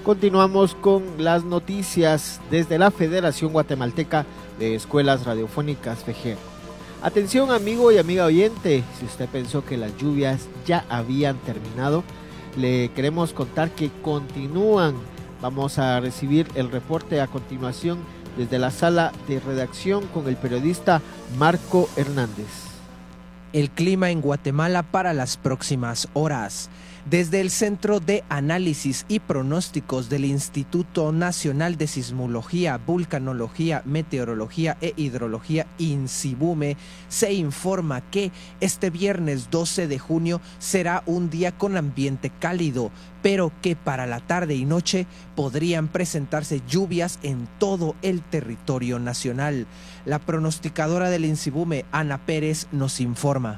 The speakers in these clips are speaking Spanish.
Continuamos con las noticias desde la Federación Guatemalteca de Escuelas Radiofónicas FEGER. Atención amigo y amiga oyente, si usted pensó que las lluvias ya habían terminado, le queremos contar que continúan. Vamos a recibir el reporte a continuación desde la sala de redacción con el periodista Marco Hernández. El clima en Guatemala para las próximas horas. Desde el Centro de Análisis y Pronósticos del Instituto Nacional de Sismología, Vulcanología, Meteorología e Hidrología, INSIBUME, se informa que este viernes 12 de junio será un día con ambiente cálido, pero que para la tarde y noche podrían presentarse lluvias en todo el territorio nacional. La pronosticadora del INSIBUME, Ana Pérez, nos informa.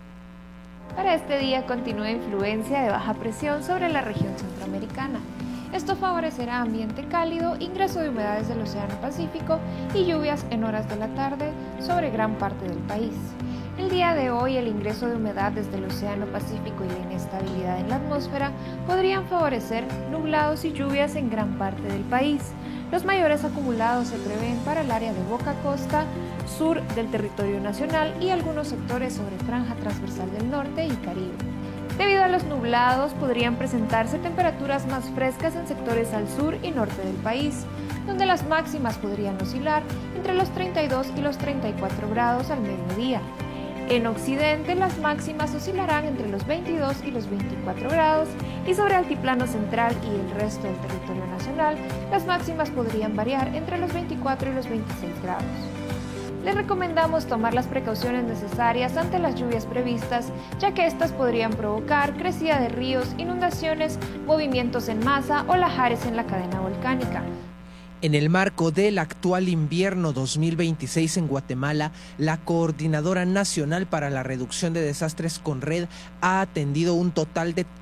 Para este día continúa influencia de baja presión sobre la región centroamericana. Esto favorecerá ambiente cálido, ingreso de humedades del Océano Pacífico y lluvias en horas de la tarde sobre gran parte del país. El día de hoy, el ingreso de humedad desde el Océano Pacífico y la inestabilidad en la atmósfera podrían favorecer nublados y lluvias en gran parte del país. Los mayores acumulados se prevén para el área de Boca Costa, sur del territorio nacional y algunos sectores sobre franja transversal del norte y Caribe. Debido a los nublados, podrían presentarse temperaturas más frescas en sectores al sur y norte del país, donde las máximas podrían oscilar entre los 32 y los 34 grados al mediodía. En occidente, las máximas oscilarán entre los 22 y los 24 grados y sobre altiplano central y el resto del territorio nacional, las máximas podrían variar entre los 24 y los 26 grados. Les recomendamos tomar las precauciones necesarias ante las lluvias previstas, ya que estas podrían provocar crecida de ríos, inundaciones, movimientos en masa o lahares en la cadena volcánica. En el marco del actual invierno 2026 en Guatemala, la Coordinadora Nacional para la Reducción de Desastres CONRED ha atendido un total de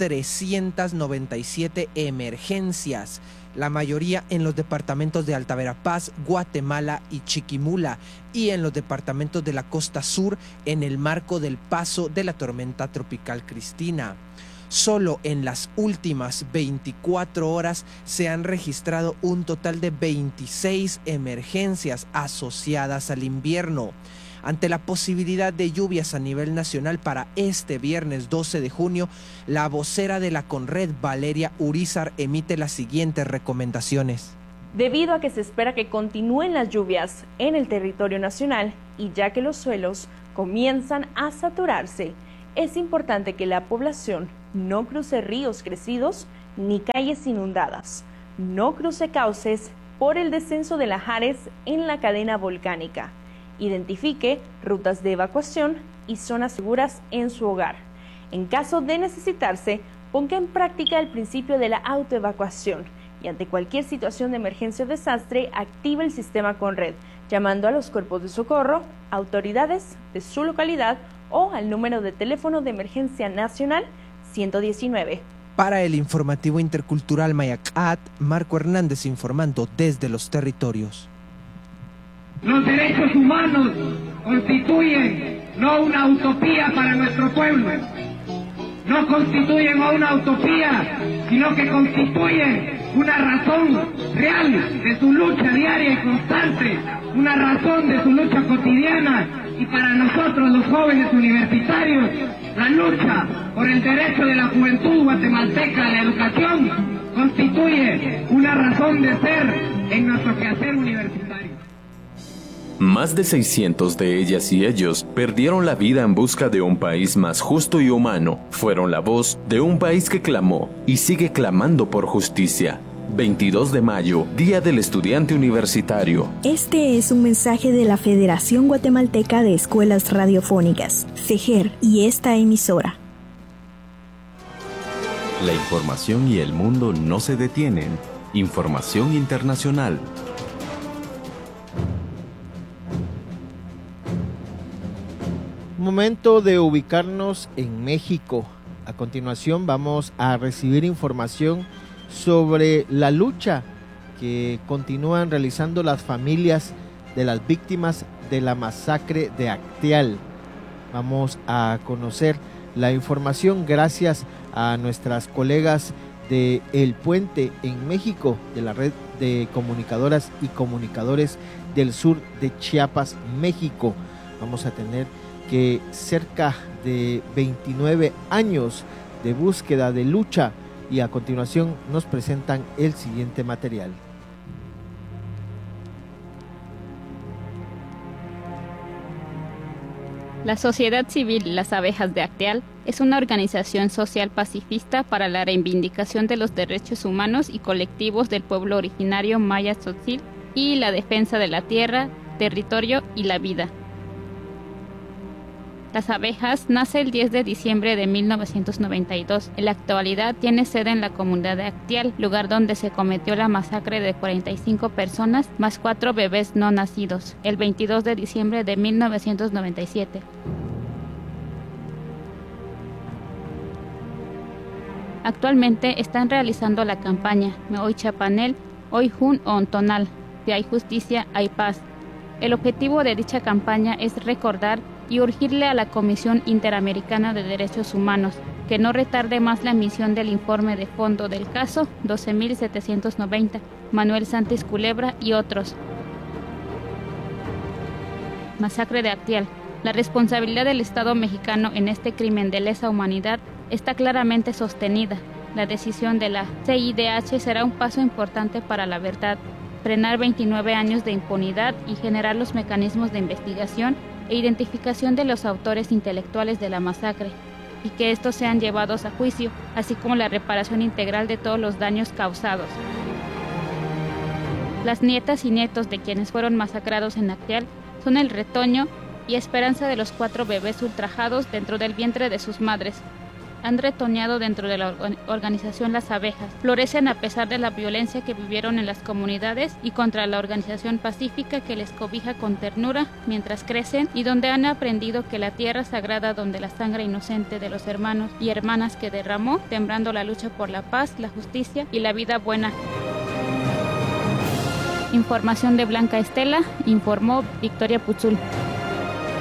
397 emergencias, la mayoría en los departamentos de Alta Verapaz, Guatemala y Chiquimula, y en los departamentos de la costa sur en el marco del paso de la tormenta tropical Cristina. Solo en las últimas 24 horas se han registrado un total de 26 emergencias asociadas al invierno. Ante la posibilidad de lluvias a nivel nacional para este viernes 12 de junio, la vocera de la CONRED, Valeria Urizar, emite las siguientes recomendaciones. Debido a que se espera que continúen las lluvias en el territorio nacional y ya que los suelos comienzan a saturarse, es importante que la población no cruce ríos crecidos ni calles inundadas, no cruce cauces por el descenso de lahares en la cadena volcánica, identifique rutas de evacuación y zonas seguras en su hogar. En caso de necesitarse, ponga en práctica el principio de la autoevacuación y ante cualquier situación de emergencia o desastre, active el sistema CONRED, llamando a los cuerpos de socorro, autoridades de su localidad o al número de teléfono de emergencia nacional 119. Para el informativo intercultural Mayacat, Marco Hernández informando desde los territorios. Los derechos humanos constituyen no una utopía para nuestro pueblo, no constituyen una utopía, sino que constituyen una razón real de su lucha diaria y constante, una razón de su lucha cotidiana. Y para nosotros los jóvenes universitarios, la lucha por el derecho de la juventud guatemalteca a la educación constituye una razón de ser en nuestro quehacer universitario. Más de 600 de ellas y ellos perdieron la vida en busca de un país más justo y humano. Fueron la voz de un país que clamó y sigue clamando por justicia. 22 de mayo, Día del Estudiante Universitario. Este es un mensaje de la Federación Guatemalteca de Escuelas Radiofónicas, FEGER, y esta emisora. La información y el mundo no se detienen. Información internacional. Momento de ubicarnos en México. A continuación vamos a recibir información sobre la lucha que continúan realizando las familias de las víctimas de la masacre de Acteal. Vamos a conocer la información gracias a nuestras colegas de El Puente en México, de la red de comunicadoras y comunicadores del sur de Chiapas, México. Vamos a tener que cerca de 29 años de búsqueda, de lucha, y a continuación nos presentan el siguiente material. La sociedad civil Las Abejas de Acteal es una organización social pacifista para la reivindicación de los derechos humanos y colectivos del pueblo originario maya tzotzil y la defensa de la tierra, territorio y la vida. Las Abejas nace el 10 de diciembre de 1992. En la actualidad tiene sede en la comunidad de Acteal, lugar donde se cometió la masacre de 45 personas más 4 bebés no nacidos, el 22 de diciembre de 1997. Actualmente están realizando la campaña Me Hoy Chapanel, Hoy Jun Ontonal, Si hay justicia, hay paz. El objetivo de dicha campaña es recordar y urgirle a la Comisión Interamericana de Derechos Humanos que no retarde más la emisión del informe de fondo del caso 12.790, Manuel Santis Culebra y otros. Masacre de Acteal. La responsabilidad del Estado mexicano en este crimen de lesa humanidad está claramente sostenida. La decisión de la CIDH será un paso importante para la verdad, frenar 29 años de impunidad y generar los mecanismos de investigación e identificación de los autores intelectuales de la masacre, y que estos sean llevados a juicio, así como la reparación integral de todos los daños causados. Las nietas y nietos de quienes fueron masacrados en Acteal son el retoño y esperanza de los 4 bebés ultrajados dentro del vientre de sus madres. Han retoñado dentro de la organización Las Abejas, florecen a pesar de la violencia que vivieron en las comunidades y contra la organización pacífica que les cobija con ternura mientras crecen, y donde han aprendido que la tierra sagrada donde la sangre inocente de los hermanos y hermanas que derramó, sembrando la lucha por la paz, la justicia y la vida buena. Información de Blanca Estela, informó Victoria Putzul.